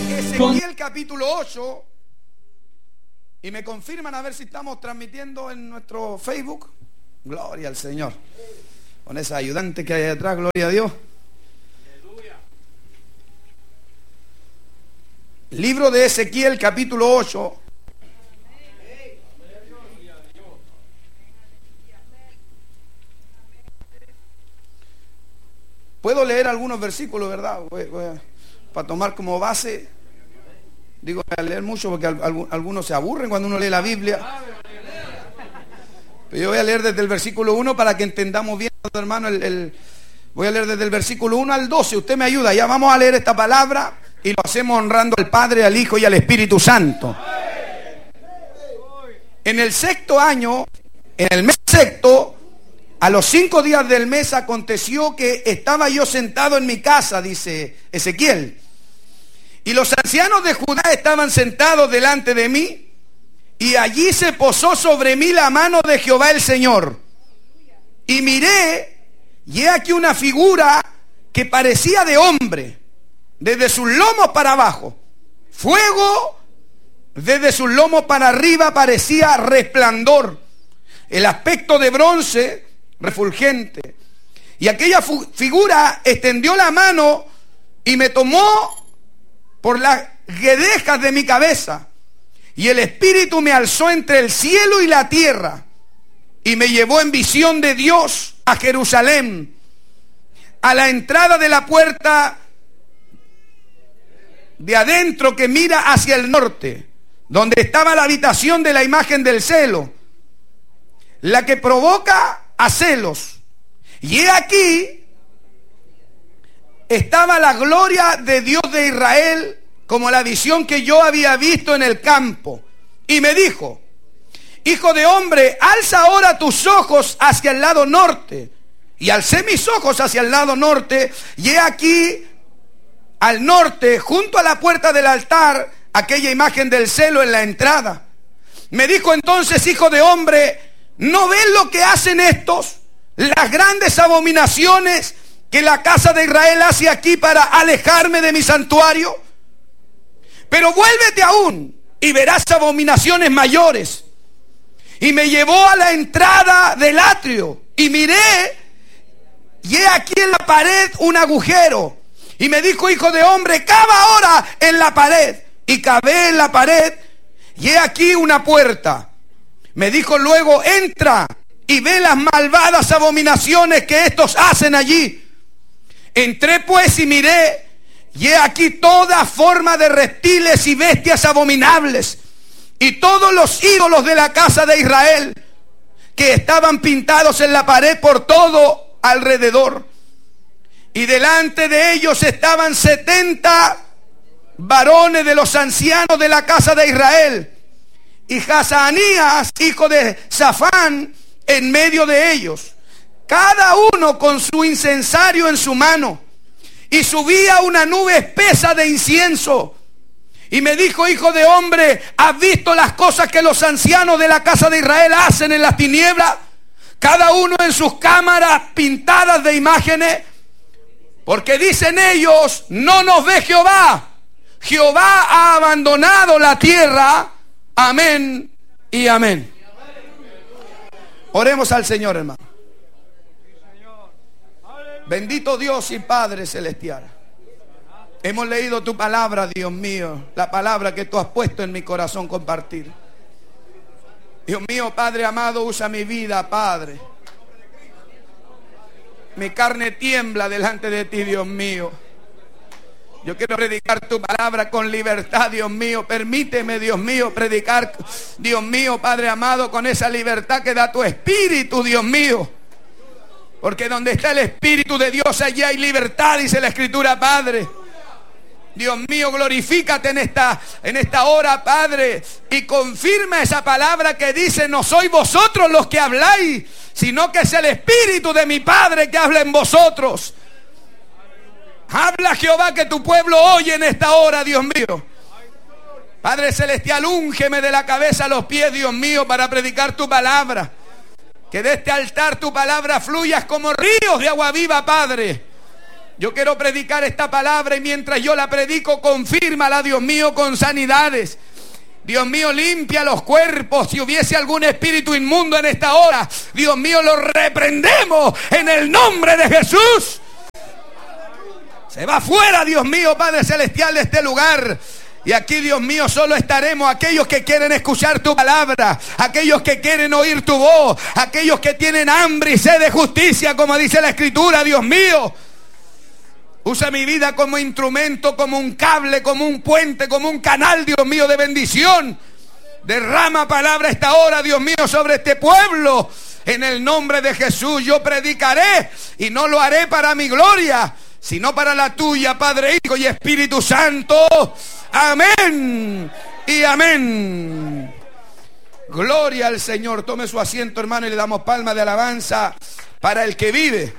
Ezequiel capítulo 8. Y me confirman a ver si estamos transmitiendo en nuestro Facebook. Gloria al Señor. Con esa ayudante que hay atrás, gloria a Dios. Libro de Ezequiel capítulo 8. Puedo leer algunos versículos, ¿verdad? Para tomar como base. Digo, voy a leer mucho porque algunos se aburren cuando uno lee la Biblia. Pero yo voy a leer desde el versículo 1 para que entendamos bien, hermano. Voy a leer desde el versículo 1 al 12. Usted me ayuda. Ya vamos a leer esta palabra y lo hacemos honrando al Padre, al Hijo y al Espíritu Santo. En el sexto año, en el mes sexto, a los 5 días del mes aconteció que estaba yo sentado en mi casa, dice Ezequiel. Y los ancianos de Judá estaban sentados delante de mí, y allí se posó sobre mí la mano de Jehová el Señor. Y miré, y he aquí una figura que parecía de hombre, desde sus lomos para abajo. Fuego, desde sus lomos para arriba parecía resplandor. El aspecto de bronce, refulgente. Y aquella figura extendió la mano y me tomó por las guedejas de mi cabeza, y el Espíritu me alzó entre el cielo y la tierra, y me llevó en visión de Dios a Jerusalén, a la entrada de la puerta de adentro que mira hacia el norte, donde estaba la habitación de la imagen del celo, la que provoca a celos. Y he aquí estaba la gloria de Dios de Israel, como la visión que yo había visto en el campo. Y me dijo: hijo de hombre, alza ahora tus ojos hacia el lado norte. Y alcé mis ojos hacia el lado norte, y he aquí al norte, junto a la puerta del altar, aquella imagen del celo en la entrada. Me dijo entonces: hijo de hombre, ¿no ves lo que hacen estos? Las grandes abominaciones que la casa de Israel hace aquí para alejarme de mi santuario. Pero vuélvete aún y verás abominaciones mayores. Y me llevó a la entrada del atrio, y miré, y he aquí en la pared un agujero. Y me dijo: hijo de hombre, cava ahora en la pared. Y cavé en la pared, y he aquí una puerta. Me dijo luego: entra y ve las malvadas abominaciones que estos hacen allí. Entré pues y miré, y he aquí toda forma de reptiles y bestias abominables, y todos los ídolos de la casa de Israel, que estaban pintados en la pared por todo alrededor. Y delante de ellos estaban 70 varones de los ancianos de la casa de Israel, y Hazanías, hijo de Safán, en medio de ellos, cada uno con su incensario en su mano. Y subía una nube espesa de incienso. Y me dijo: hijo de hombre, ¿has visto las cosas que los ancianos de la casa de Israel hacen en las tinieblas? Cada uno en sus cámaras pintadas de imágenes. Porque dicen ellos: no nos ve Jehová. Jehová ha abandonado la tierra. Amén y amén. Oremos al Señor, hermano. Bendito Dios y Padre celestial, hemos leído tu palabra, Dios mío, la palabra que tú has puesto en mi corazón compartir. Dios mío, Padre amado, usa mi vida, Padre. Mi carne tiembla delante de ti, Dios mío. Yo quiero predicar tu palabra con libertad, Dios mío. Permíteme, Dios mío, predicar, Dios mío, Padre amado, con esa libertad que da tu Espíritu, Dios mío. Porque donde está el Espíritu de Dios, allí hay libertad, dice la Escritura, Padre. Dios mío, glorifícate en esta hora, Padre, y confirma esa palabra que dice: no sois vosotros los que habláis, sino que es el Espíritu de mi Padre que habla en vosotros. Habla, Jehová, que tu pueblo oye en esta hora, Dios mío. Padre celestial, úngeme de la cabeza a los pies, Dios mío, para predicar tu palabra. Que de este altar tu palabra fluyas como ríos de agua viva, Padre. Yo quiero predicar esta palabra y mientras yo la predico, confírmala, Dios mío, con sanidades. Dios mío, limpia los cuerpos. Si hubiese algún espíritu inmundo en esta hora, Dios mío, lo reprendemos en el nombre de Jesús. Se va fuera, Dios mío, Padre Celestial, de este lugar. Y aquí, Dios mío, solo estaremos aquellos que quieren escuchar tu palabra, aquellos que quieren oír tu voz, aquellos que tienen hambre y sed de justicia, como dice la Escritura, Dios mío. Usa mi vida como instrumento, como un cable, como un puente, como un canal, Dios mío, de bendición. Derrama palabra esta hora, Dios mío, sobre este pueblo. En el nombre de Jesús yo predicaré y no lo haré para mi gloria, sino para la tuya, Padre, Hijo y Espíritu Santo. Amén y amén. Gloria al Señor. Tome su asiento, hermano, y le damos palmas de alabanza para el que vive.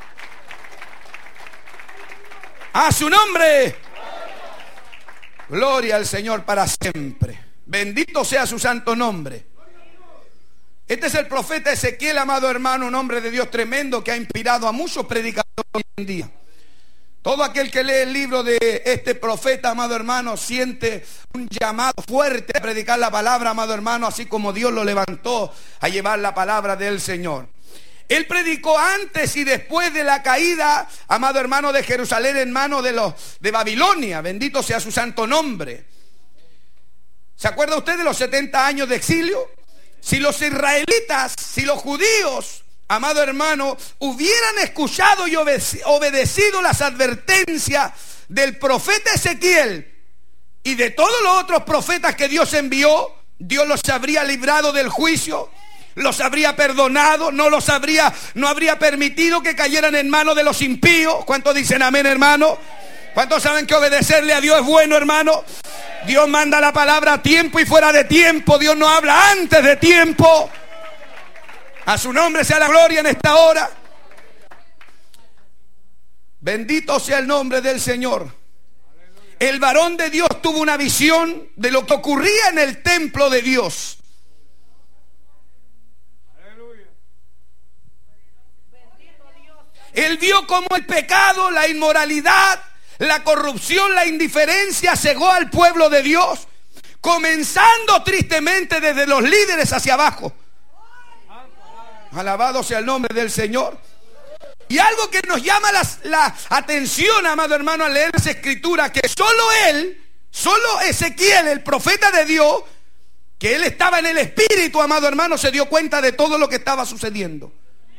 A su nombre. Gloria al Señor para siempre. Bendito sea su santo nombre. Este es el profeta Ezequiel, amado hermano, un hombre de Dios tremendo que ha inspirado a muchos predicadores hoy en día. Todo aquel que lee el libro de este profeta, amado hermano, siente un llamado fuerte a predicar la palabra, amado hermano, así como Dios lo levantó a llevar la palabra del Señor. Él predicó antes y después de la caída, amado hermano, de Jerusalén en manos de Babilonia. Bendito sea su santo nombre. ¿Se acuerda usted de los 70 años de exilio? Si los israelitas, si los judíos, amado hermano, hubieran escuchado y obedecido las advertencias del profeta Ezequiel y de todos los otros profetas que Dios envió, Dios los habría librado del juicio, los habría perdonado, no habría permitido que cayeran en manos de los impíos. ¿Cuántos dicen amén, hermano? ¿Cuántos saben que obedecerle a Dios es bueno, hermano? Dios manda la palabra a tiempo y fuera de tiempo. Dios no habla antes de tiempo. A su nombre sea la gloria en esta hora. Bendito sea el nombre del Señor. El varón de Dios tuvo una visión de lo que ocurría en el templo de Dios. Él vio cómo el pecado, la inmoralidad, la corrupción, la indiferencia cegó al pueblo de Dios, comenzando tristemente desde los líderes hacia abajo. Alabado sea el nombre del Señor. Y algo que nos llama la atención, amado hermano, al leer esa escritura, que solo Ezequiel, el profeta de Dios, que él estaba en el espíritu, amado hermano, se dio cuenta de todo lo que estaba sucediendo.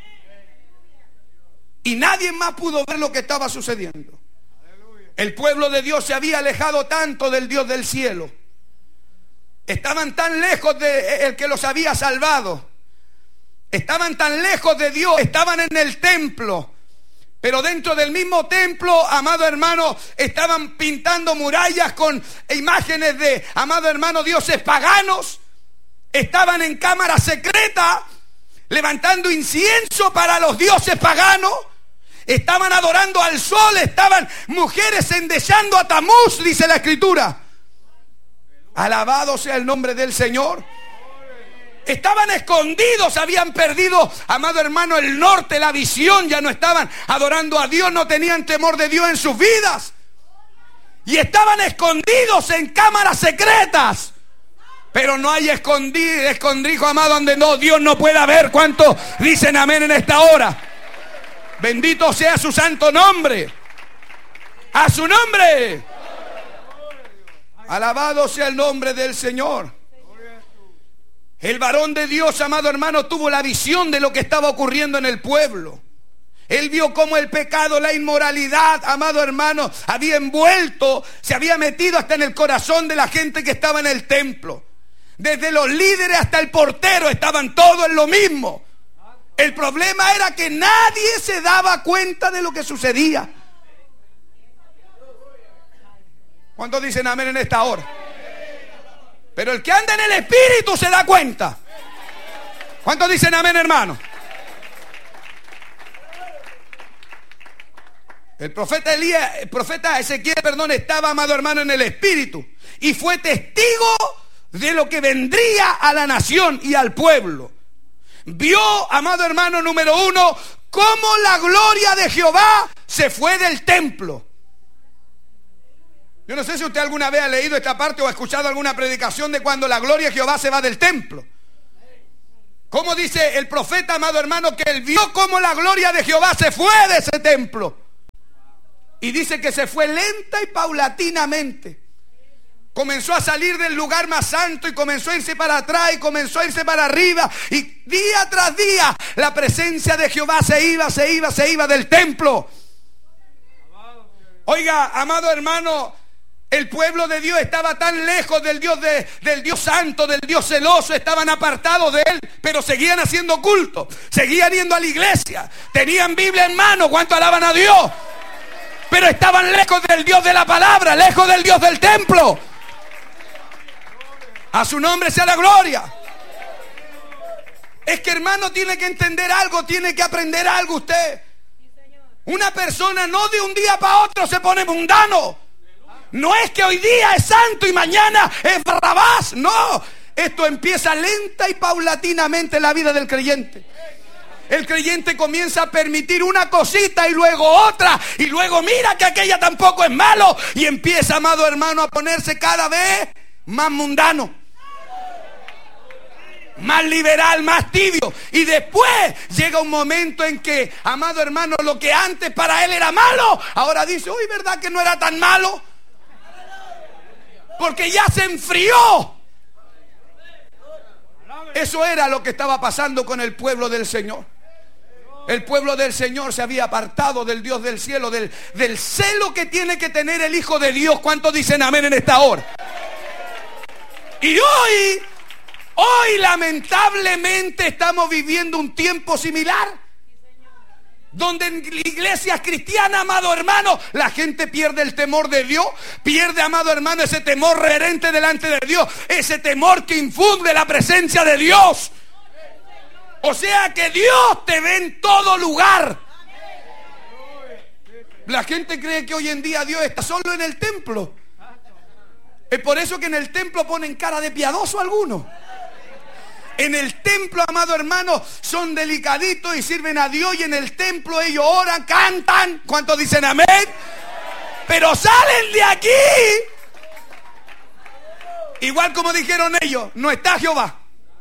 Y nadie más pudo ver lo que estaba sucediendo. El pueblo de Dios se había alejado tanto del Dios del cielo. Estaban tan lejos de el que los había salvado. Estaban tan lejos de Dios. Estaban en el templo. Pero dentro del mismo templo, amado hermano, estaban pintando murallas con imágenes de, amado hermano, dioses paganos. Estaban en cámara secreta levantando incienso para los dioses paganos. Estaban adorando al sol, estaban mujeres endechando a Tamuz, dice la escritura. Alabado sea el nombre del Señor. Estaban escondidos, habían perdido, amado hermano, el norte, la visión, ya no estaban adorando a Dios, no tenían temor de Dios en sus vidas. Y estaban escondidos en cámaras secretas. Pero no hay escondrijo, amado, donde Dios no pueda ver. ¿Cuántos dicen amén en esta hora? Bendito sea su santo nombre. A su nombre. Alabado sea el nombre del Señor. El varón de Dios, amado hermano, tuvo la visión de lo que estaba ocurriendo en el pueblo. Él vio cómo el pecado, la inmoralidad, amado hermano, había envuelto, se había metido hasta en el corazón de la gente que estaba en el templo. Desde los líderes hasta el portero estaban todos en lo mismo. El problema era que nadie se daba cuenta de lo que sucedía. ¿Cuántos dicen amén en esta hora? Pero el que anda en el espíritu se da cuenta. ¿Cuántos dicen amén, hermano? El profeta Ezequiel, estaba, amado hermano, en el espíritu y fue testigo de lo que vendría a la nación y al pueblo. Vio, amado hermano, número uno, cómo la gloria de Jehová se fue del templo. Yo no sé si usted alguna vez ha leído esta parte o ha escuchado alguna predicación de cuando la gloria de Jehová se va del templo. ¿Cómo dice el profeta, amado hermano, que él vio cómo la gloria de Jehová se fue de ese templo? Y dice que se fue lenta y paulatinamente. Comenzó a salir del lugar más santo y comenzó a irse para atrás y comenzó a irse para arriba. Y día tras día la presencia de Jehová se iba del templo. Oiga, amado hermano, el pueblo de Dios estaba tan lejos del Dios santo, del Dios celoso, estaban apartados de él, pero seguían haciendo culto, seguían yendo a la iglesia, tenían Biblia en mano, ¿cuánto alaban a Dios? Pero estaban lejos del Dios de la palabra, lejos del Dios del templo. A su nombre sea la gloria. Es que, hermano, tiene que entender algo, tiene que aprender algo usted. Una persona no de un día para otro se pone mundano. No es que hoy día es santo y mañana es Barrabás. No, esto empieza lenta y paulatinamente en la vida del creyente. El creyente comienza a permitir una cosita y luego otra, y luego mira que aquella tampoco es malo, y empieza, amado hermano, a ponerse cada vez más mundano, más liberal, más tibio. Y después llega un momento en que, amado hermano, lo que antes para él era malo, ahora dice, uy, ¿verdad que no era tan malo? Porque ya se enfrió. Eso era lo que estaba pasando con el pueblo del Señor. El pueblo del Señor se había apartado del Dios del cielo, del celo que tiene que tener el Hijo de Dios. ¿Cuántos dicen amén en esta hora? Y hoy lamentablemente estamos viviendo un tiempo similar, donde en iglesias cristianas, amado hermano, la gente pierde el temor de Dios, pierde, amado hermano, ese temor reverente delante de Dios, ese temor que infunde la presencia de Dios. O sea que Dios te ve en todo lugar. La gente cree que hoy en día Dios está solo en el templo. Es por eso que en el templo ponen cara de piadoso algunos. En el templo, amado hermano, son delicaditos y sirven a Dios, y en el templo ellos oran, cantan. ¿Cuántos dicen amén? Pero salen de aquí, igual como dijeron ellos, no está Jehová.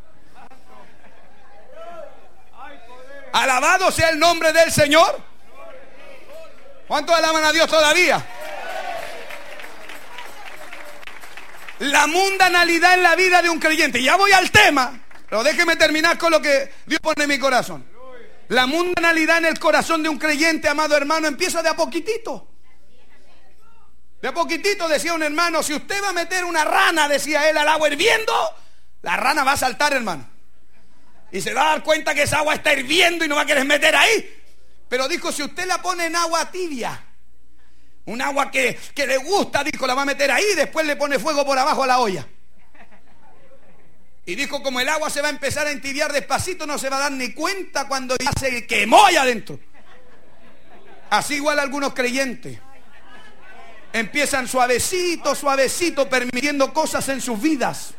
Alabado sea el nombre del Señor. ¿Cuántos alaban a Dios todavía? La mundanalidad en la vida de un creyente. Ya voy al tema, pero déjeme terminar con lo que Dios pone en mi corazón. La mundanalidad en el corazón de un creyente, amado hermano, empieza de a poquitito. De a poquitito, decía un hermano, si usted va a meter una rana, decía él, al agua hirviendo, la rana va a saltar, hermano. Y se va a dar cuenta que esa agua está hirviendo y no va a querer meter ahí. Pero dijo, si usted la pone en agua tibia, un agua que le gusta, dijo, la va a meter ahí y después le pone fuego por abajo a la olla. Y dijo, como el agua se va a empezar a entibiar despacito, no se va a dar ni cuenta cuando ya se quemó allá adentro. Así igual algunos creyentes empiezan suavecito, suavecito, permitiendo cosas en sus vidas.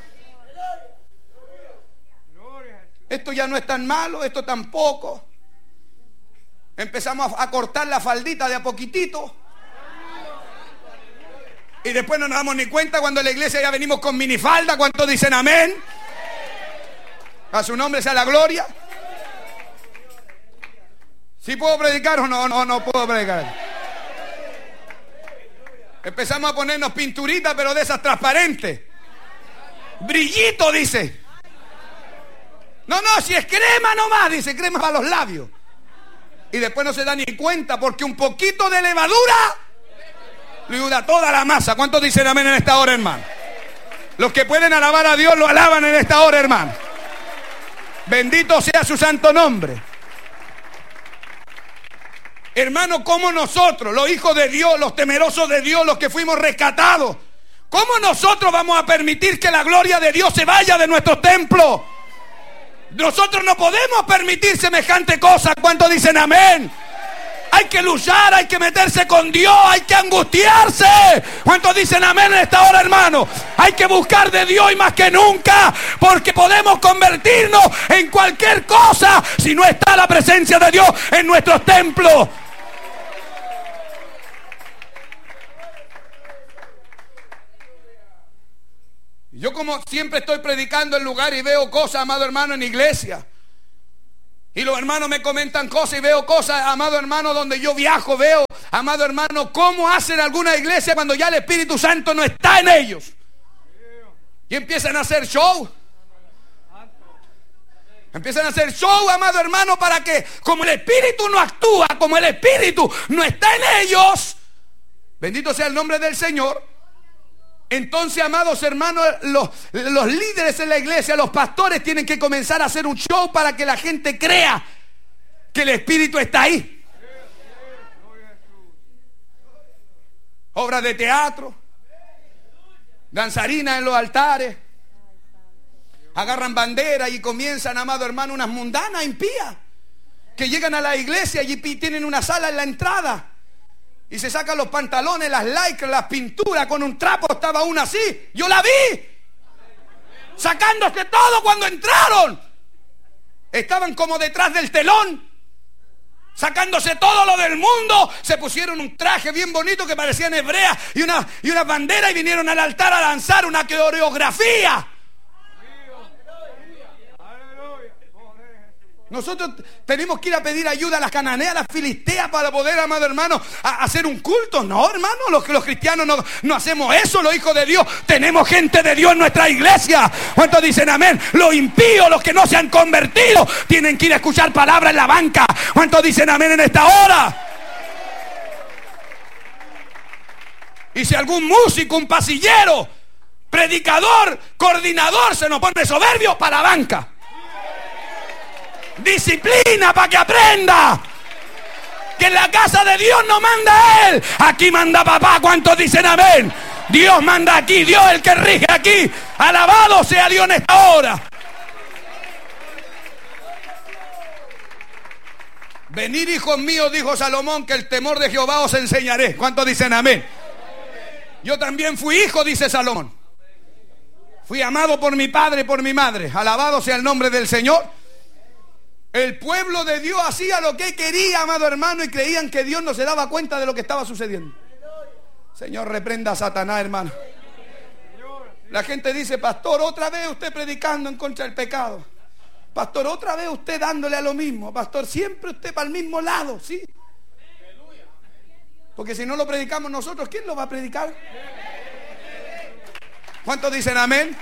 Esto ya no es tan malo, esto tampoco. Empezamos a cortar la faldita de a poquitito. Y después no nos damos ni cuenta cuando en la iglesia ya venimos con minifalda. ¿Cuántos dicen amén? A su nombre sea la gloria. ¿Sí puedo predicar o no puedo predicar? Empezamos a ponernos pinturitas, pero de esas transparentes. Brillito, dice. No, si es crema nomás, dice, crema para los labios. Y después no se da ni cuenta porque un poquito de levadura le ayuda toda la masa. ¿Cuántos dicen amén en esta hora, hermano? Los que pueden alabar a Dios lo alaban en esta hora, hermano. Bendito sea su santo nombre. Hermano, como nosotros, los hijos de Dios, los temerosos de Dios, los que fuimos rescatados, ¿cómo nosotros vamos a permitir que la gloria de Dios se vaya de nuestro templo? Nosotros no podemos permitir semejante cosa. ¿Cuántos dicen amén? Hay que luchar, hay que meterse con Dios, hay que angustiarse. ¿Cuántos dicen amén en esta hora, hermano? Hay que buscar de Dios y más que nunca, porque podemos convertirnos en cualquier cosa si no está la presencia de Dios en nuestros templos. Yo, como siempre estoy predicando en lugar y veo cosas, amado hermano, en iglesia, y los hermanos me comentan cosas y veo cosas, amado hermano, donde yo viajo, veo, amado hermano, cómo hacen alguna iglesia cuando ya el Espíritu Santo no está en ellos. Y empiezan a hacer show. Empiezan a hacer show, amado hermano, para que, como el Espíritu no actúa, como el Espíritu no está en ellos, bendito sea el nombre del Señor. Entonces, amados hermanos, los líderes en la iglesia, los pastores, tienen que comenzar a hacer un show para que la gente crea que el Espíritu está ahí. Obras de teatro, danzarinas en los altares, agarran bandera y comienzan, amado hermano, unas mundanas impías que llegan a la iglesia y tienen una sala en la entrada. Y se sacan los pantalones, las lycras, las pinturas, con un trapo estaba una así. Yo la vi. Sacándose todo cuando entraron. Estaban como detrás del telón. Sacándose todo lo del mundo. Se pusieron un traje bien bonito que parecían hebreas y una bandera y vinieron al altar a lanzar una coreografía. Nosotros tenemos que ir a pedir ayuda a las cananeas, a las filisteas, para poder, amado hermano, hacer un culto. No, hermano, los cristianos no hacemos eso, los hijos de Dios. Tenemos gente de Dios en nuestra iglesia. ¿Cuántos dicen amén? Los impíos, los que no se han convertido, tienen que ir a escuchar palabra en la banca. ¿Cuántos dicen amén en esta hora? Y si algún músico, un pasillero, predicador, coordinador se nos pone soberbio, para la banca. Disciplina para que aprenda que en la casa de Dios no manda Él, aquí manda papá. ¿Cuántos dicen amén? Dios manda aquí, Dios es el que rige aquí. Alabado sea Dios en esta hora. Venid, hijos míos, dijo Salomón, que el temor de Jehová os enseñaré. ¿Cuántos dicen amén? Yo también fui hijo, dice Salomón. Fui amado por mi padre y por mi madre. Alabado sea el nombre del Señor. El pueblo de Dios hacía lo que quería, amado hermano, y creían que Dios no se daba cuenta de lo que estaba sucediendo. Señor, reprenda a Satanás, hermano. La gente dice: pastor, otra vez usted predicando en contra del pecado. Pastor, otra vez usted dándole a lo mismo. Pastor, siempre usted para el mismo lado, ¿sí? Porque si no lo predicamos nosotros, ¿quién lo va a predicar? ¿Cuántos dicen amén?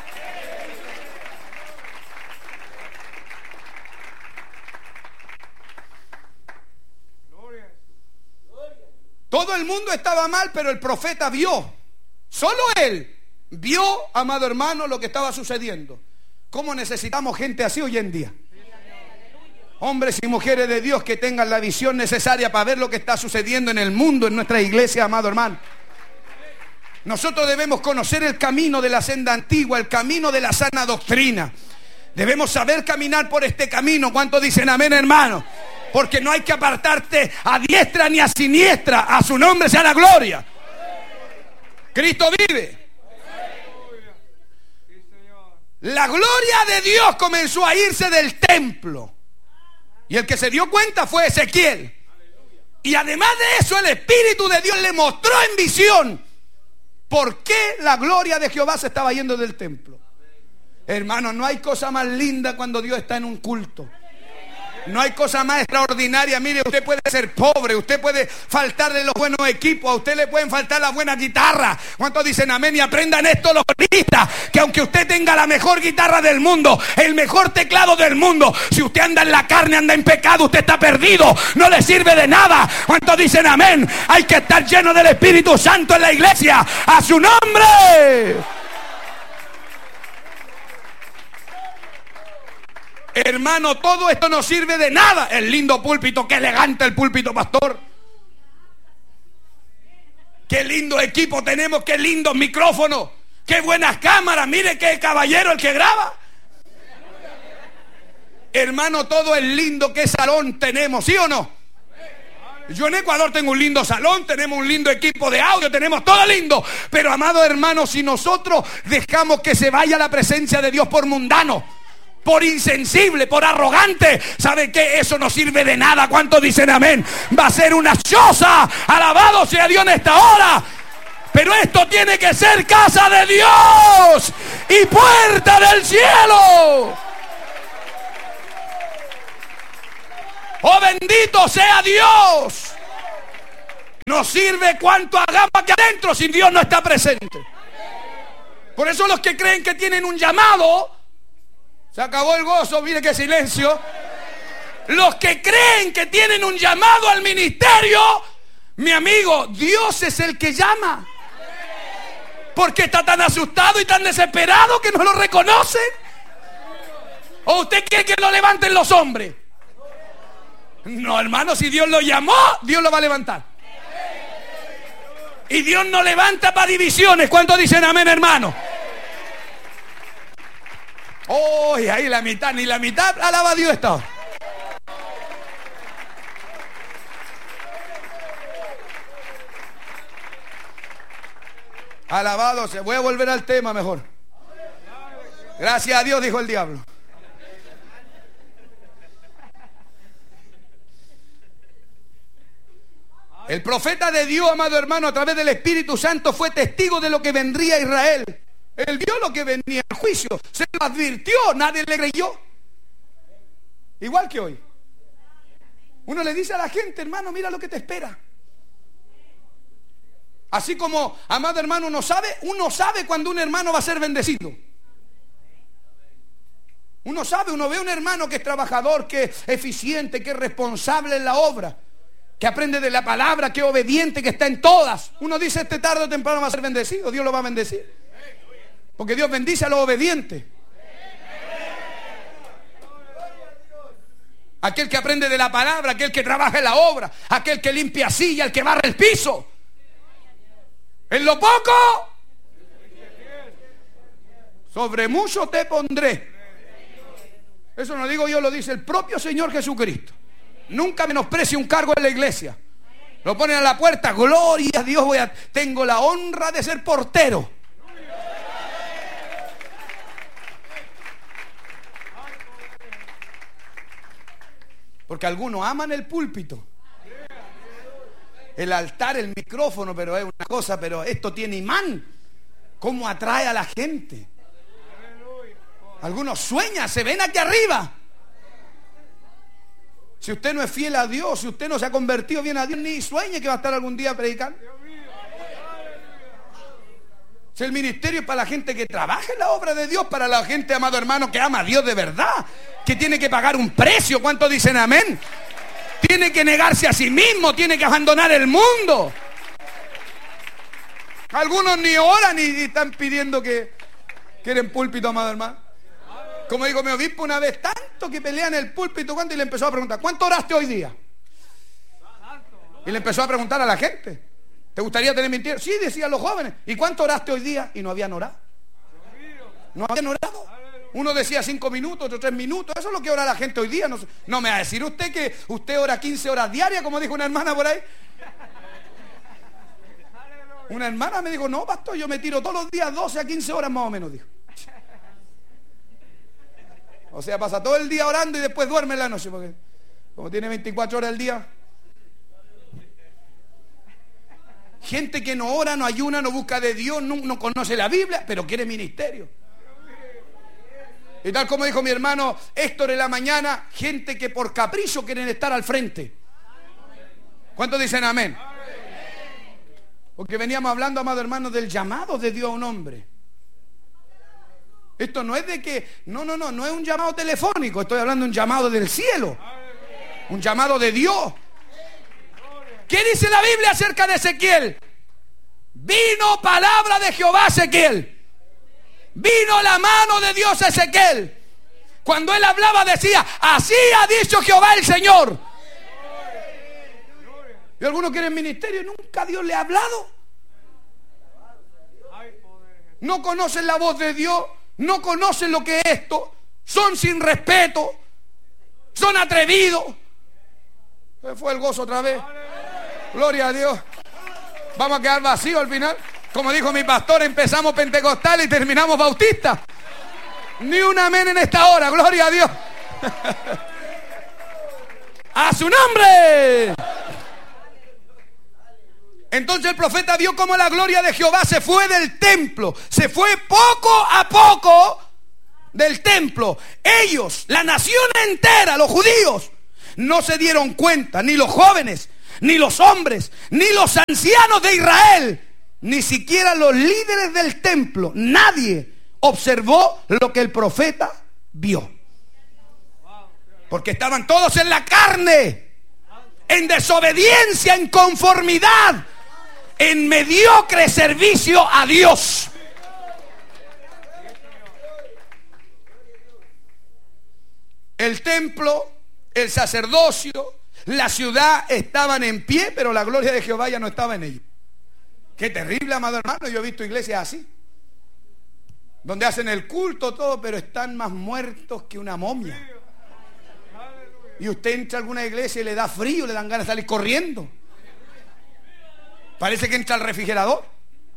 Todo el mundo estaba mal, pero el profeta vio. Solo él vio, amado hermano, lo que estaba sucediendo. ¿Cómo necesitamos gente así hoy en día? Hombres y mujeres de Dios que tengan la visión necesaria para ver lo que está sucediendo en el mundo, en nuestra iglesia, amado hermano. Nosotros debemos conocer el camino de la senda antigua, el camino de la sana doctrina. Debemos saber caminar por este camino. ¿Cuántos dicen amén, hermano? Porque no hay que apartarte a diestra ni a siniestra. A su nombre sea la gloria. Cristo vive. La gloria de Dios comenzó a irse del templo. Y el que se dio cuenta fue Ezequiel. Y además de eso, el Espíritu de Dios le mostró en visión por qué la gloria de Jehová se estaba yendo del templo. Hermano, no hay cosa más linda cuando Dios está en un culto. No hay cosa más extraordinaria. Mire, usted puede ser pobre, usted puede faltarle los buenos equipos, a usted le pueden faltar las buenas guitarras. ¿Cuántos dicen amén? Y aprendan esto los coristas, que aunque usted tenga la mejor guitarra del mundo, el mejor teclado del mundo, si usted anda en la carne, anda en pecado, usted está perdido, no le sirve de nada. ¿Cuántos dicen amén? Hay que estar lleno del Espíritu Santo en la iglesia. ¡A su nombre! Hermano, todo esto no sirve de nada. El lindo púlpito, qué elegante el púlpito, pastor. Qué lindo equipo tenemos, qué lindos micrófonos, qué buenas cámaras. Mire qué caballero el que graba. Hermano, todo es lindo, qué salón tenemos, ¿sí o no? Yo en Ecuador tengo un lindo salón, tenemos un lindo equipo de audio, tenemos todo lindo. Pero, amado hermano, si nosotros dejamos que se vaya la presencia de Dios por mundano, por insensible, por arrogante, ¿sabe qué? Eso no sirve de nada. ¿Cuántos dicen amén? Va a ser una choza. Alabado sea Dios en esta hora. Pero esto tiene que ser casa de Dios y puerta del cielo. Oh, bendito sea Dios. No sirve cuanto hagamos aquí adentro si Dios no está presente. Por eso los que creen que tienen un llamado, se acabó el gozo, mire qué silencio. Los que creen que tienen un llamado al ministerio, mi amigo, Dios es el que llama. Porque está tan asustado y tan desesperado que no lo reconocen. ¿O usted quiere que lo levanten los hombres? No, hermano, si Dios lo llamó, Dios lo va a levantar. Y Dios no levanta para divisiones. ¿Cuántos dicen amén, hermano? Oh, y ahí la mitad, ni la mitad alaba a Dios esta hora. Alabado sea. Voy a volver al tema mejor. Gracias a Dios, dijo el diablo. El profeta de Dios, amado hermano, a través del Espíritu Santo fue testigo de lo que vendría a Israel. Él vio lo que venía, el juicio, se lo advirtió, nadie le creyó. Igual que hoy. Uno le dice a la gente, hermano, mira lo que te espera. Así como, amado hermano, uno sabe cuando un hermano va a ser bendecido. Uno sabe, uno ve un hermano que es trabajador, que es eficiente, que es responsable en la obra, que aprende de la palabra, que es obediente, que está en todas. Uno dice, este tarde o temprano va a ser bendecido, Dios lo va a bendecir. Porque Dios bendice a los obedientes. Aquel que aprende de la palabra, aquel que trabaja en la obra, aquel que limpia silla, el que barre el piso. En lo poco, sobre mucho te pondré. Eso no digo yo, lo dice el propio Señor Jesucristo. Nunca menosprecie un cargo en la iglesia. Lo ponen a la puerta, gloria a Dios, tengo la honra de ser portero. Porque algunos aman el púlpito, el altar, el micrófono, pero es una cosa, pero esto tiene imán. ¿Cómo atrae a la gente? Algunos sueñan, se ven aquí arriba. Si usted no es fiel a Dios, si usted no se ha convertido bien a Dios, ni sueñe que va a estar algún día predicando. Si el ministerio es para la gente que trabaja en la obra de Dios, para la gente, amado hermano, que ama a Dios de verdad, que tiene que pagar un precio. ¿Cuántos dicen amén? Tiene que negarse a sí mismo, tiene que abandonar el mundo. Algunos ni oran ni están pidiendo que quieren púlpito, amado hermano. Como dijo mi obispo una vez, tanto que pelean el púlpito, ¿cuánto? Y le empezó a preguntar, ¿cuánto oraste hoy día? Y le empezó a preguntar a la gente, ¿te gustaría tener ministerio? Sí, decían los jóvenes. ¿Y cuánto oraste hoy día? Y no habían orado. No habían orado. Uno decía 5 minutos, otro 3 minutos. Eso es lo que ora la gente hoy día. No me va a decir usted que usted ora 15 horas diarias, como dijo una hermana por ahí. Una hermana me dijo, no, pastor, yo me tiro todos los días 12 a 15 horas más o menos, dijo. O sea, pasa todo el día orando y después duerme en la noche, porque como tiene 24 horas al día. Gente que no ora, no ayuna, no busca de Dios, no conoce la Biblia, pero quiere ministerio. Y tal como dijo mi hermano Héctor en la mañana, gente que por capricho quieren estar al frente. ¿Cuántos dicen amén? Porque veníamos hablando, amado hermano, del llamado de Dios a un hombre. Esto no es de que, no es un llamado telefónico, estoy hablando de un llamado del cielo. Un llamado de Dios. ¿Qué dice la Biblia acerca de Ezequiel? Vino palabra de Jehová a Ezequiel. Vino la mano de Dios a Ezequiel. Cuando él hablaba decía, así ha dicho Jehová el Señor. Y algunos quieren ministerio y nunca Dios le ha hablado. No conocen la voz de Dios, no conocen lo que es esto, son sin respeto, son atrevidos. Se fue el gozo otra vez. Gloria a Dios. Vamos a quedar vacíos al final. Como dijo mi pastor, empezamos pentecostal y terminamos bautista. Ni un amén en esta hora. Gloria a Dios. ¡A su nombre! Entonces el profeta vio cómo la gloria de Jehová se fue del templo. Se fue poco a poco del templo. Ellos, la nación entera, los judíos, no se dieron cuenta, ni los jóvenes, ni los hombres, ni los ancianos de Israel, ni siquiera los líderes del templo. Nadie observó lo que el profeta vio. Porque estaban todos en la carne, en desobediencia, en conformidad, en mediocre servicio a Dios. El templo, el sacerdocio, la ciudad estaban en pie, pero la gloria de Jehová ya no estaba en ellos. Qué terrible, amado hermano. Yo he visto iglesias así, donde hacen el culto todo, pero están más muertos que una momia. Y usted entra a alguna iglesia y le da frío, le dan ganas de salir corriendo. Parece que entra al refrigerador.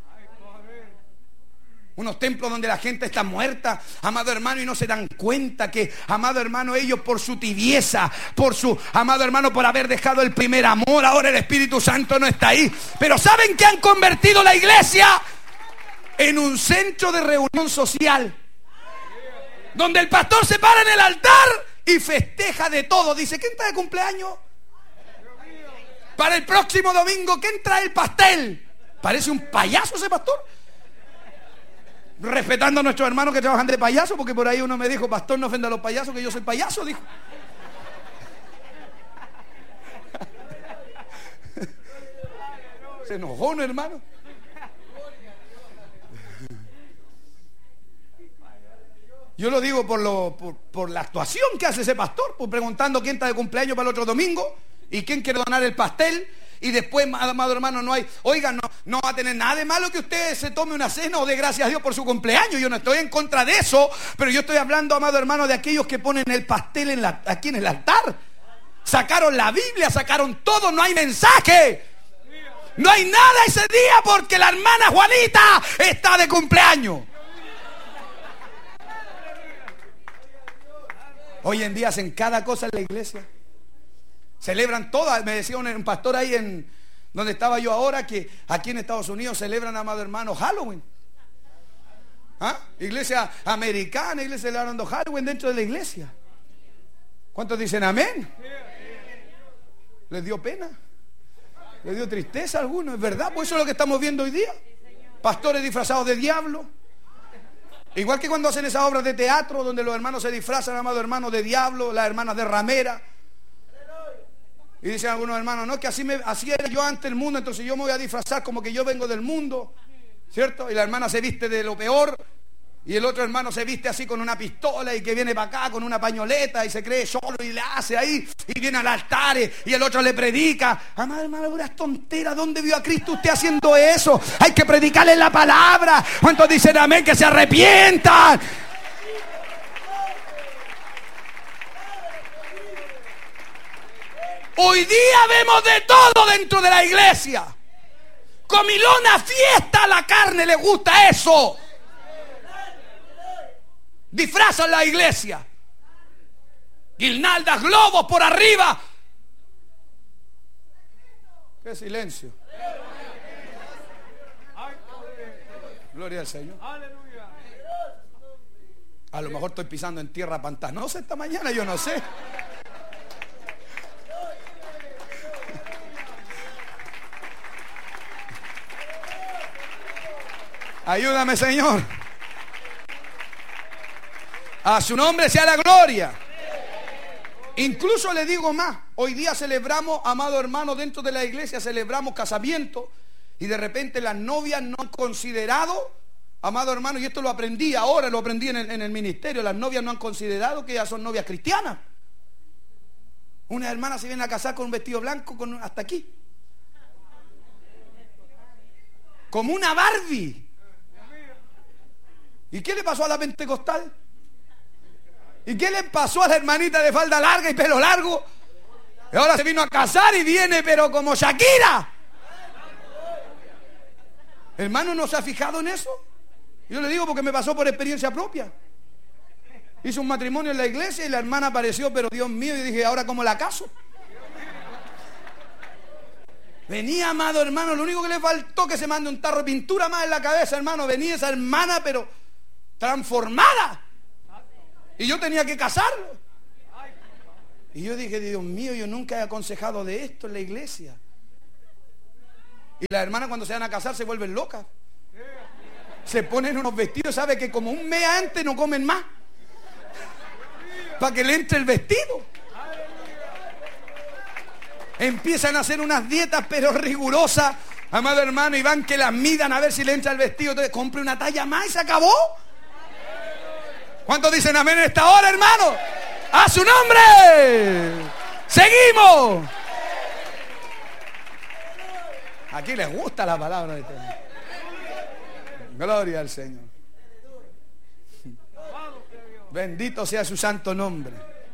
Unos templos donde la gente está muerta, amado hermano, y no se dan cuenta que, amado hermano, ellos por su tibieza, por su, amado hermano, por haber dejado el primer amor, ahora el Espíritu Santo no está ahí. Pero ¿saben que han convertido la iglesia en un centro de reunión social? Donde el pastor se para en el altar y festeja de todo. Dice, ¿quién trae cumpleaños? Para el próximo domingo, ¿quién trae el pastel? Parece un payaso ese pastor. Respetando a nuestros hermanos que trabajan de payaso, porque por ahí uno me dijo, pastor, no ofenda a los payasos, que yo soy payaso, dijo. Se enojó, ¿no, hermano? Yo lo digo por la actuación que hace ese pastor, por preguntando quién está de cumpleaños para el otro domingo y quién quiere donar el pastel. Y después, amado hermano, no hay, oigan, no va a tener nada de malo que usted se tome una cena o dé gracias a Dios por su cumpleaños. Yo no estoy en contra de eso, pero yo estoy hablando, amado hermano, de aquellos que ponen el pastel aquí en el altar. Sacaron la Biblia, sacaron todo, no hay mensaje. No hay nada ese día porque la hermana Juanita está de cumpleaños. Hoy en día hacen cada cosa en la iglesia. Celebran todas. Me decía un pastor ahí en donde estaba yo ahora, que aquí en Estados Unidos celebran, amado hermano, Halloween. ¿Ah? Iglesia americana, iglesia celebrando Halloween dentro de la iglesia. ¿Cuántos dicen amén? ¿Les dio pena? ¿Les dio tristeza a algunos? Es verdad, pues eso es lo que estamos viendo hoy día. Pastores disfrazados de diablo. Igual que cuando hacen esas obras de teatro donde los hermanos se disfrazan, amado hermano, de diablo, las hermanas de ramera. Y dicen algunos hermanos, no, que así era yo antes el mundo, entonces yo me voy a disfrazar como que yo vengo del mundo, ¿cierto? Y la hermana se viste de lo peor, y el otro hermano se viste así con una pistola y que viene para acá con una pañoleta y se cree solo y le hace ahí, y viene al altar y el otro le predica. Amado hermano, es tontera. ¿Dónde vio a Cristo usted haciendo eso? Hay que predicarle la palabra. ¿Cuántos dicen amén? Que se arrepientan. Hoy día vemos de todo dentro de la iglesia. Comilona, fiesta, a la carne le gusta eso. Disfrazan la iglesia. Guirnaldas, globos por arriba. Qué silencio. Gloria al Señor. A lo mejor estoy pisando en tierra pantanosa esta mañana, yo no sé. Ayúdame, Señor. A su nombre sea la gloria. Incluso le digo más. Hoy día celebramos, amado hermano, dentro de la iglesia celebramos casamiento. Y de repente las novias no han considerado, amado hermano, y esto lo aprendí ahora, lo aprendí en el ministerio. Las novias no han considerado que ellas son novias cristianas. Unas hermanas se vienen a casar con un vestido blanco hasta aquí, como una Barbie. ¿Y qué le pasó a la pentecostal? ¿Y qué le pasó a la hermanita de falda larga y pelo largo? Y ahora se vino a casar y viene pero como Shakira. Hermano, ¿no se ha fijado en eso? Yo le digo porque me pasó por experiencia propia. Hice un matrimonio en la iglesia y la hermana apareció, pero Dios mío, y dije, ¿ahora cómo la caso? Venía, amado hermano, lo único que le faltó que se mande un tarro de pintura más en la cabeza, hermano. Venía esa hermana, pero transformada. Y yo tenía que casarlo. Y yo dije, Dios mío, yo nunca he aconsejado de esto en la iglesia. Y las hermanas cuando se van a casar se vuelven locas. Se ponen unos vestidos, sabe que como un mes antes no comen más. Para que le entre el vestido. Empiezan a hacer unas dietas pero rigurosas, amado hermano, y van que las midan a ver si le entra el vestido. Entonces compre una talla más y se acabó. ¿Cuántos dicen amén en esta hora, hermano? ¡A su nombre! ¡Seguimos! Aquí les gusta la palabra de Dios. Gloria al Señor. Bendito sea su santo nombre.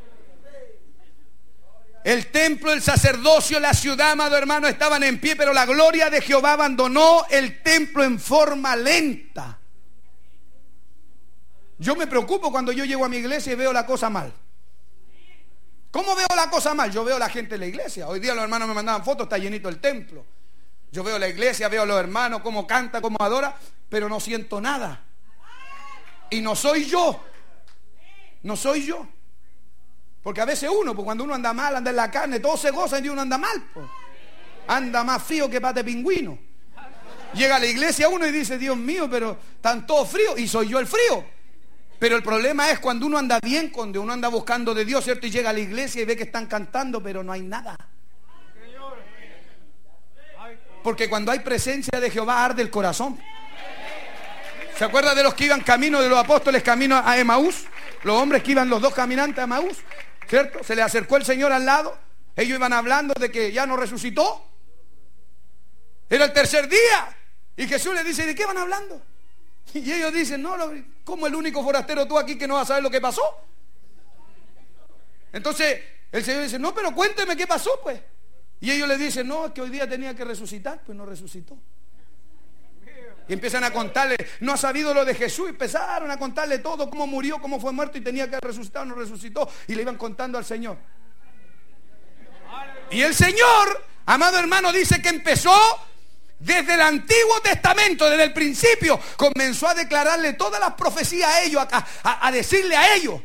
El templo, el sacerdocio, la ciudad, amado hermano, estaban en pie, pero la gloria de Jehová abandonó el templo en forma lenta. Yo me preocupo cuando yo llego a mi iglesia y veo la cosa mal. ¿Cómo veo la cosa mal? Yo veo a la gente en la iglesia. Hoy día los hermanos me mandaban fotos, está llenito el templo. Yo veo la iglesia, veo a los hermanos, cómo canta, cómo adora, pero no siento nada. Y no soy yo. No soy yo. Porque a veces uno, pues cuando uno anda mal, anda en la carne, todos se gozan y uno anda mal. Pues. Anda más frío que pate pingüino. Llega a la iglesia uno y dice, Dios mío, pero están todos fríos y soy yo el frío. Pero el problema es cuando uno anda bien, cuando uno anda buscando de Dios, ¿cierto? Y llega a la iglesia y ve que están cantando, pero no hay nada. Porque cuando hay presencia de Jehová arde el corazón. ¿Se acuerda de los que iban camino de los apóstoles, camino a Emaús? Los hombres que iban los dos caminantes a Emaús, ¿cierto? Se les acercó el Señor al lado. Ellos iban hablando de que ya no resucitó. Era el tercer día. Y Jesús les dice, ¿de qué van hablando? Y ellos dicen, no, ¿cómo el único forastero tú aquí que no vas a saber lo que pasó? Entonces el Señor dice, no, pero cuénteme qué pasó pues. Y ellos le dicen, no, es que hoy día tenía que resucitar, pues no resucitó. Y empiezan a contarle, no ha sabido lo de Jesús. Y empezaron a contarle todo, cómo murió, cómo fue muerto y tenía que resucitar, no resucitó. Y le iban contando al Señor. Y el Señor, amado hermano, dice que empezó desde el Antiguo Testamento, desde el principio. Comenzó a declararle todas las profecías a ellos, a decirle a ellos.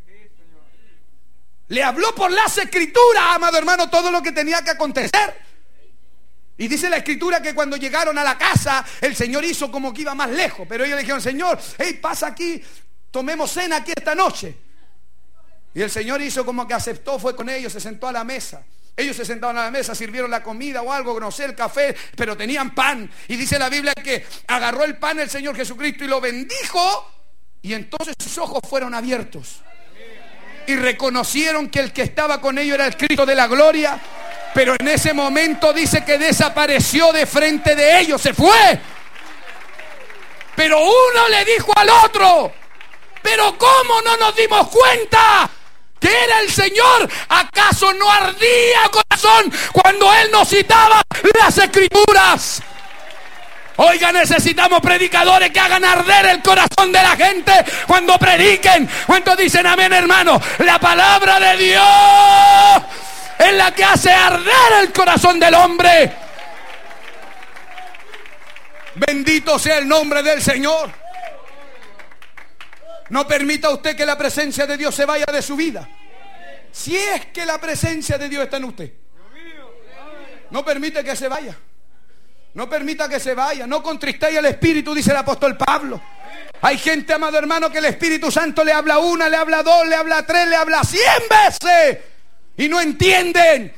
Le habló por las Escrituras, amado hermano, todo lo que tenía que acontecer. Y dice la Escritura que cuando llegaron a la casa, el Señor hizo como que iba más lejos. Pero ellos le dijeron, Señor, hey, pasa aquí, tomemos cena aquí esta noche. Y el Señor hizo como que aceptó, fue con ellos, se sentó a la mesa. Ellos se sentaron a la mesa, sirvieron la comida o algo, no sé, el café, pero tenían pan. Y dice la Biblia que agarró el pan el Señor Jesucristo y lo bendijo. Y entonces sus ojos fueron abiertos. Y reconocieron que el que estaba con ellos era el Cristo de la gloria. Pero en ese momento dice que desapareció de frente de ellos, se fue. Pero uno le dijo al otro, pero ¿cómo no nos dimos cuenta que era el Señor? ¿Acaso no ardía corazón cuando Él nos citaba las Escrituras? Oiga, necesitamos predicadores que hagan arder el corazón de la gente cuando prediquen. ¿Cuántos dicen amén, hermano? La palabra de Dios es la que hace arder el corazón del hombre. Bendito sea el nombre del Señor. No permita usted que la presencia de Dios se vaya de su vida. Si es que la presencia de Dios está en usted, no permite que se vaya. No permita que se vaya. No contristéis al Espíritu, dice el apóstol Pablo. Hay gente, amado hermano, que el Espíritu Santo le habla una, le habla dos, le habla tres, le habla 100 veces y no entienden.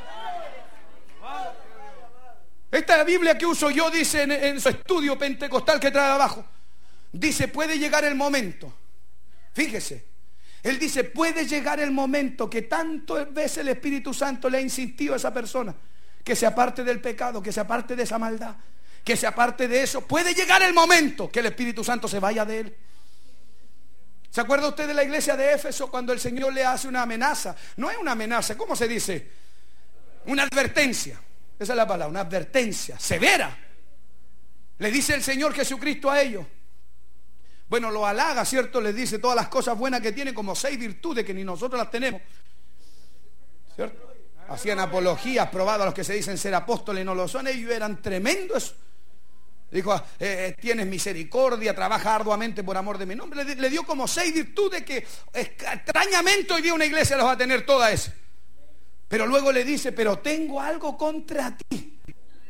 Esta Biblia que uso yo dice en su estudio pentecostal que trae abajo, dice, puede llegar el momento. Fíjese, él dice, puede llegar el momento que tantas veces el Espíritu Santo le ha insistido a esa persona que se aparte del pecado, que se aparte de esa maldad, que se aparte de eso. Puede llegar el momento que el Espíritu Santo se vaya de él. ¿Se acuerda usted de la iglesia de Éfeso cuando el Señor le hace una amenaza? No es una amenaza, ¿cómo se dice? Una advertencia. Esa es la palabra, una advertencia severa. Le dice el Señor Jesucristo a ellos. Bueno, lo halaga, ¿cierto? Les dice todas las cosas buenas que tiene, como 6 virtudes que ni nosotros las tenemos, ¿cierto? Hacían apologías, probados a los que se dicen ser apóstoles y no lo son. Ellos eran tremendos. Dijo, tienes misericordia, trabaja arduamente por amor de mi nombre. Le dio como 6 virtudes que extrañamente hoy día una iglesia las va a tener todas esas. Pero luego le dice, pero tengo algo contra ti.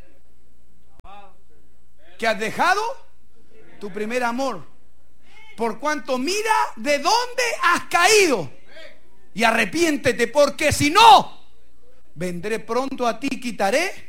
Que has dejado tu primer amor. Por cuanto mira de dónde has caído. Y arrepiéntete, porque si no, vendré pronto a ti y quitaré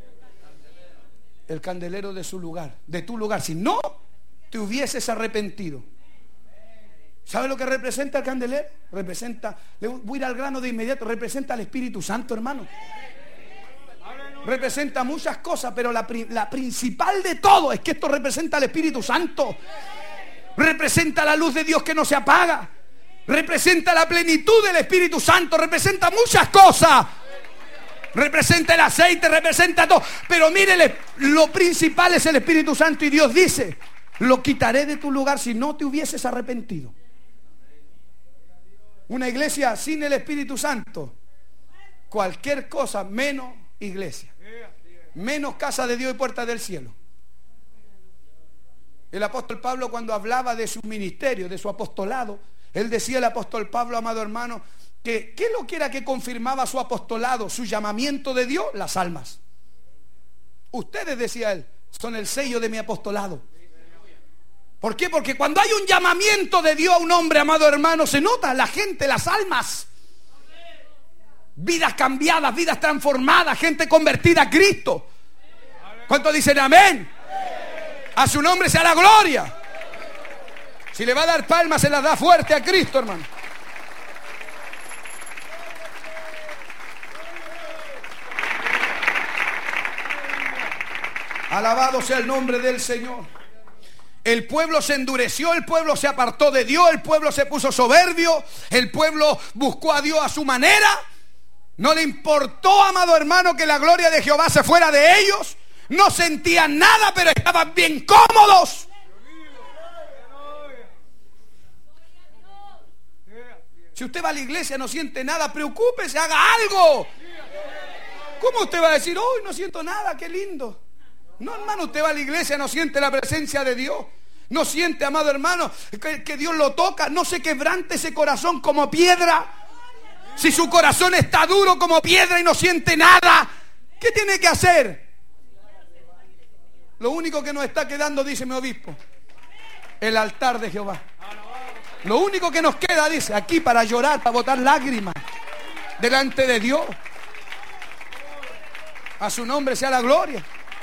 el candelero de su lugar, de tu lugar, si no te hubieses arrepentido. ¿Sabe lo que representa el candelero? Representa, voy a ir al grano de inmediato, representa al Espíritu Santo, hermano. Representa muchas cosas, pero la principal de todo es que esto representa al Espíritu Santo. Representa la luz de Dios que no se apaga. Representa la plenitud del Espíritu Santo. Representa muchas cosas. Representa el aceite, representa todo. Pero mire, lo principal es el Espíritu Santo. Y Dios dice, lo quitaré de tu lugar si no te hubieses arrepentido. Una iglesia sin el Espíritu Santo, cualquier cosa menos iglesia, menos casa de Dios y puerta del cielo. El apóstol Pablo, cuando hablaba de su ministerio, de su apostolado, él decía, el apóstol Pablo, amado hermano, que ¿qué lo que era que confirmaba su apostolado, su llamamiento de Dios? Las almas. Ustedes, decía él, son el sello de mi apostolado. ¿Por qué? Porque cuando hay un llamamiento de Dios a un hombre, amado hermano, se nota la gente, las almas. Vidas cambiadas, vidas transformadas, gente convertida a Cristo. ¿Cuántos dicen amén? A su nombre sea la gloria. Si le va a dar palmas, se las da fuerte a Cristo, hermano. Alabado sea el nombre del Señor. El pueblo se endureció, el pueblo se apartó de Dios, el pueblo se puso soberbio, el pueblo buscó a Dios a su manera. No le importó, amado hermano, que la gloria de Jehová se fuera de ellos. No sentían nada, pero estaban bien cómodos. Si usted va a la iglesia, no siente nada, preocúpese, haga algo. ¿Cómo usted va a decir, hoy no siento nada, qué lindo? No, hermano, usted va a la iglesia, no siente la presencia de Dios. No siente, amado hermano, que Dios lo toca. No se quebrante ese corazón como piedra. Si su corazón está duro como piedra y no siente nada, ¿qué tiene que hacer? Lo único que nos está quedando, dice mi obispo, el altar de Jehová. Lo único que nos queda, dice, aquí para llorar, para botar lágrimas delante de Dios. A su nombre sea la gloria.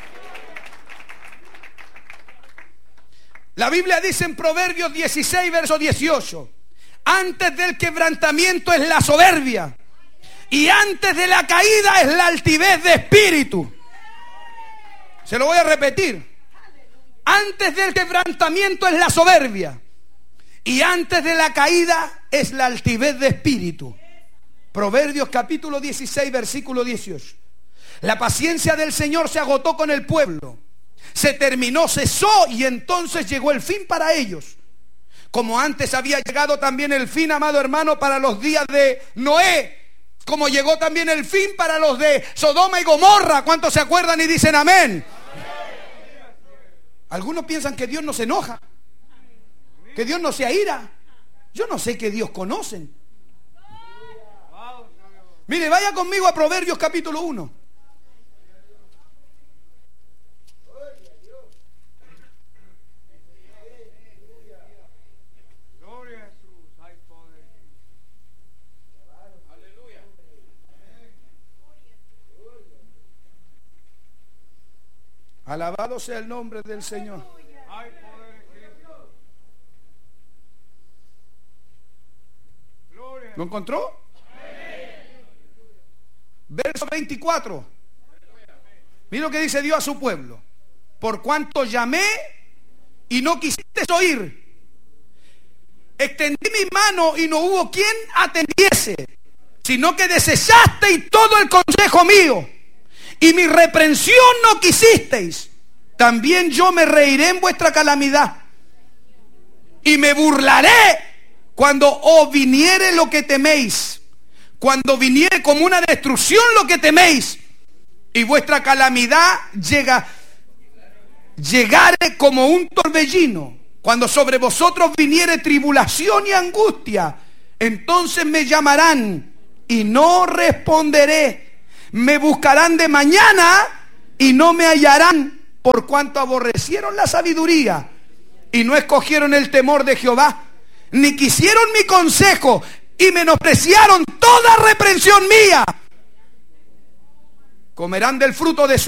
La Biblia dice en Proverbios 16, verso 18: antes del quebrantamiento es la soberbia, y antes de la caída es la altivez de espíritu. Se lo voy a repetir. Antes del quebrantamiento es la soberbia, y antes de la caída es la altivez de espíritu. Proverbios capítulo 16, versículo 18. La paciencia del Señor se agotó con el pueblo. Se terminó, cesó, y entonces llegó el fin para ellos. Como antes había llegado también el fin, amado hermano, para los días de Noé, como llegó también el fin para los de Sodoma y Gomorra. ¿Cuántos se acuerdan y dicen amén? Algunos piensan que Dios no se enoja, que Dios no se aira. Yo no sé qué Dios conocen. Mire, vaya conmigo a Proverbios capítulo 1. Alabado sea el nombre del Señor. ¿Lo encontró? Verso 24. Mira lo que dice Dios a su pueblo: por cuanto llamé y no quisiste oír, extendí mi mano y no hubo quien atendiese, sino que desechasteis todo el consejo mío, y mi reprensión no quisisteis, también yo me reiré en vuestra calamidad, y me burlaré cuando os viniere lo que teméis, cuando viniere como una destrucción lo que teméis, y vuestra calamidad llegare como un torbellino, cuando sobre vosotros viniere tribulación y angustia, entonces me llamarán y no responderé, me buscarán de mañana y no me hallarán, por cuanto aborrecieron la sabiduría y no escogieron el temor de Jehová, ni quisieron mi consejo y menospreciaron toda reprensión mía. Comerán del fruto de su